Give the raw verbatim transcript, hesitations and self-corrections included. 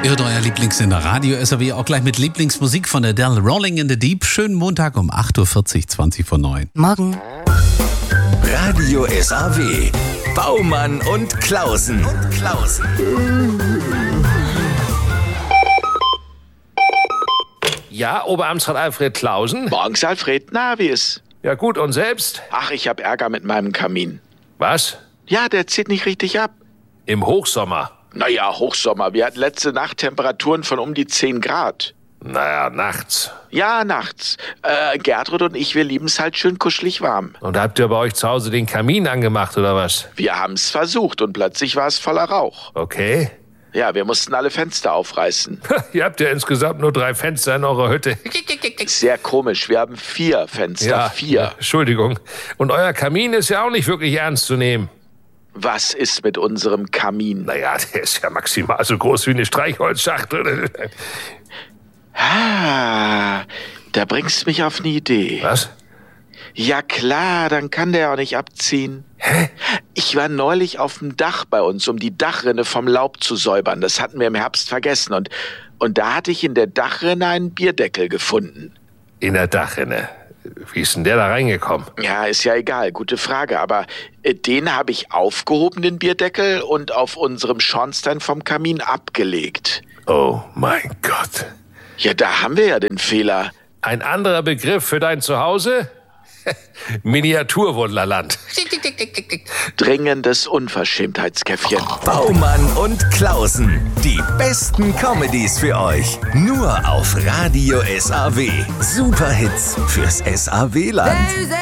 Ihr hört euer Lieblingssender Radio S A W, auch gleich mit Lieblingsmusik von Adele, Rolling in the Deep. Schönen Montag um acht Uhr vierzig, zwanzig vor neun. Morgen. Radio S A W. Baumann und Klausen. Und Klausen. Ja, Oberamtsrat Alfred Klausen? Morgens, Alfred. Na, wie ist? Ja gut, und selbst? Ach, ich hab Ärger mit meinem Kamin. Was? Ja, der zieht nicht richtig ab. Im Hochsommer? Naja, Hochsommer. Wir hatten letzte Nacht Temperaturen von um die zehn Grad. Naja, nachts. Ja, nachts. Äh, Gertrud und ich, wir lieben's halt schön kuschelig warm. Und habt ihr bei euch zu Hause den Kamin angemacht, oder was? Wir haben's versucht und plötzlich war es voller Rauch. Okay. Ja, wir mussten alle Fenster aufreißen. Ihr habt ja insgesamt nur drei Fenster in eurer Hütte. Sehr komisch. Wir haben vier Fenster. Ja, vier. Entschuldigung. Und euer Kamin ist ja auch nicht wirklich ernst zu nehmen. Was ist mit unserem Kamin? Naja, der ist ja maximal so groß wie eine Streichholzschachtel. Ah, da bringst du mich auf eine Idee. Was? Ja klar, dann kann der auch nicht abziehen. Hä? Ich war neulich auf dem Dach bei uns, um die Dachrinne vom Laub zu säubern. Das hatten wir im Herbst vergessen. Und, und da hatte ich in der Dachrinne einen Bierdeckel gefunden. In der Dachrinne? Wie ist denn der da reingekommen? Ja, ist ja egal, gute Frage. Aber äh, den habe ich aufgehoben, den Bierdeckel, und auf unserem Schornstein vom Kamin abgelegt. Oh mein Gott. Ja, da haben wir ja den Fehler. Ein anderer Begriff für dein Zuhause? Miniaturwunderland. Dringendes Unverschämtheitskäffchen. Baumann und Klausen. Die besten Comedies für euch. Nur auf Radio S A W. Superhits fürs S A W-Land.